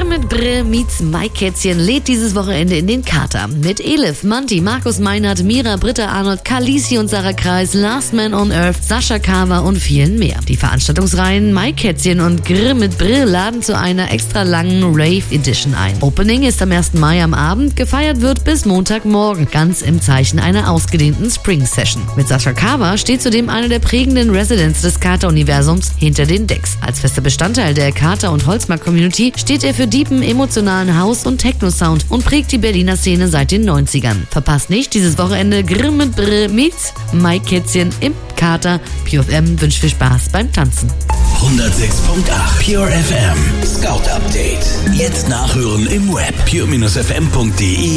mit Brr meets Mike Kätzchen lädt dieses Wochenende in den Kater. Mit Elif, Manti, Markus Meinert, Mira, Britta Arnold, Khaleesi und Sarah Kreis, Last Man on Earth, Sascha Carver und vielen mehr. Die Veranstaltungsreihen Mike Kätzchen und Grr mit Brr laden zu einer extra langen Rave Edition ein. Opening ist am 1. Mai am Abend, gefeiert wird bis Montagmorgen, ganz im Zeichen einer ausgedehnten Spring Session. Mit Sascha Carver steht zudem einer der prägenden Residents des Kater-Universums hinter den Decks. Als fester Bestandteil der Kater- und Holzmarkt-Community steht er für deepen, emotionalen House- und Techno-Sound und prägt die Berliner Szene seit den 90ern. Verpasst nicht dieses Wochenende Grr mit Brr meets Mike Kätzchen im Kater. Pure FM wünscht viel Spaß beim Tanzen. 106.8 Pure FM Scout Update. Jetzt nachhören im Web pure-fm.de